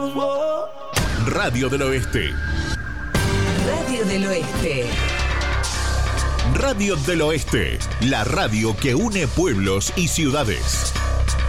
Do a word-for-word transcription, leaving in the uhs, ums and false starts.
Radio del Oeste. Radio del Oeste. Radio del Oeste, la radio que une pueblos y ciudades.